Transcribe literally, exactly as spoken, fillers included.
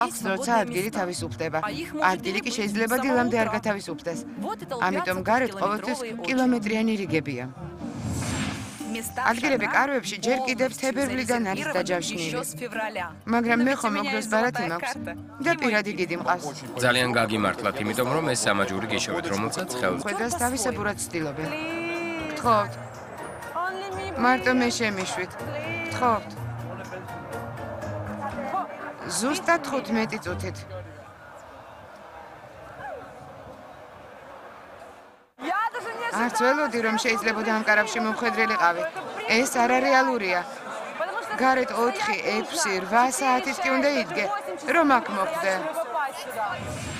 აქვს როცა ადგილი თავისუფლდება. ადგილი კი შეიძლება დილამდე არ გათავისუფლდეს. ამიტომ გარეთ ყოველთვის კილომეტრიანი რიგებია. ადგილები კარვებში ჯერ კიდევ თებერვლიდან არის დაჯავშნილი. მაგრამ მე ხომ ოქროს ბარათი მაქვს და პირადი გიდი მყავს. ძალიან გაგიმართლათ, იმიტომ რომ ეს სამაჯური გიშოვეთ, რომელსაც ხელს. ხვედრას თავისებურად ვცდილობენ. გთხოვთ. მარტო მე შემიშვით. გთხოვთ. ზუსტად თხუთმეტი წუთით. არც ველოდი რომ შეიძლებოდა ამ კარავში მომხედრილიყავი. ეს არარეალურია. გარეთ ოთხი, ექვსი, რვა საათიც კი უნდა იდგე, რომ აქ მოხვდე.